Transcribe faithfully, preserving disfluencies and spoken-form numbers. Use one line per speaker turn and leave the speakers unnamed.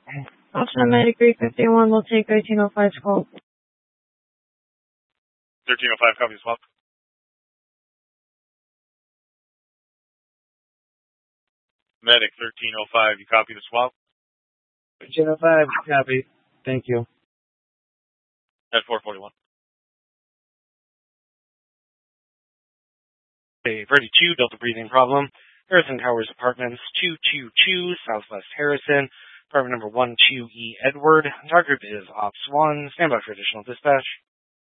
Option Medic three fifty-one will take thirteen oh five call.
thirteen oh five, copy the swap. Medic thirteen oh five, you copy the swap?
thirteen oh five, copy. Thank you.
At four forty-one.
Bay Verde two, Delta breathing problem. Harrison Towers Apartments, two two two, Southwest Harrison. Apartment number one two E Edward. Target group is Ops one. Stand by for additional dispatch.